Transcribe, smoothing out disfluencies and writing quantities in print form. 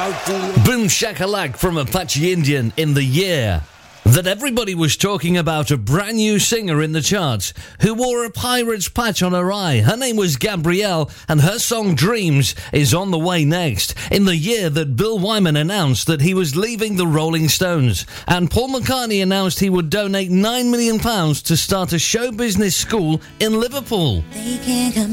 Boom Shakalak from Apache Indian in the year that everybody was talking about a brand new singer in the charts who wore a pirate's patch on her eye. Her name was Gabrielle, and her song Dreams is on the way next. In the year that Bill Wyman announced that he was leaving the Rolling Stones, and Paul McCartney announced he would donate £9 million to start a show business school in Liverpool.